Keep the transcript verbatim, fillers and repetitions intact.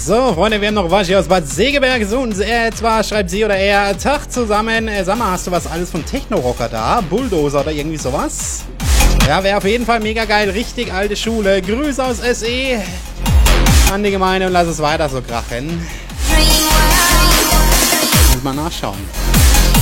So, Freunde, wir haben noch Waschi aus Bad Segeberg. So, und äh, zwar schreibt sie oder er, Tag zusammen. Äh, sag mal, hast du was alles von Techno-Rocker da? Bulldozer oder irgendwie sowas? Ja, wäre auf jeden Fall mega geil. Richtig alte Schule. Grüße aus S E an die Gemeinde und lass es weiter so krachen. Muss mal nachschauen.